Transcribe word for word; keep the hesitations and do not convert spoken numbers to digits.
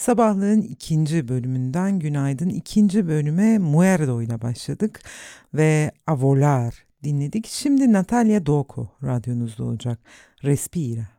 Sabahlığın ikinci bölümünden günaydın. İkinci bölüme Muerdo ile başladık ve A Volar dinledik. Şimdi Natalia Doco radyonuzda olacak. Respira.